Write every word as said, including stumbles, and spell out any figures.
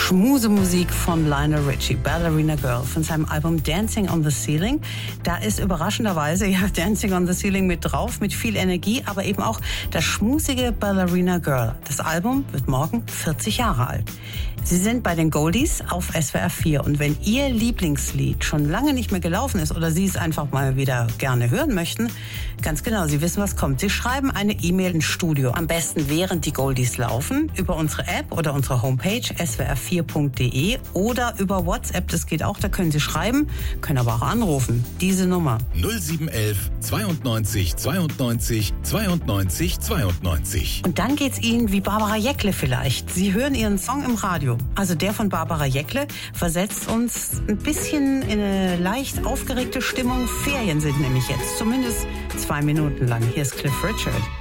Schmusemusik von Lionel Richie, Ballerina Girl, von seinem Album Dancing on the Ceiling. Da ist überraschenderweise ja Dancing on the Ceiling mit drauf, mit viel Energie, aber eben auch das schmusige Ballerina Girl. Das Album wird morgen vierzig Jahre alt. Sie sind bei den Goldies auf S W R vier und wenn Ihr Lieblingslied schon lange nicht mehr gelaufen ist oder Sie es einfach mal wieder gerne hören möchten, ganz genau, Sie wissen, was kommt. Sie schreiben eine E-Mail ins Studio, am besten während die Goldies laufen, über unsere App oder unsere Homepage s w r vier punkt d e oder über WhatsApp, das geht auch, da können Sie schreiben, können aber auch anrufen. Diese Nummer null sieben elf zweiundneunzig zweiundneunzig zweiundneunzig zweiundneunzig. Und dann geht's Ihnen wie Barbara Jäckle vielleicht. Sie hören Ihren Song im Radio. Also der von Barbara Jäckle versetzt uns ein bisschen in eine leicht aufgeregte Stimmung. Ferien sind nämlich jetzt, zumindest zwei Minuten lang. Hier ist Cliff Richard.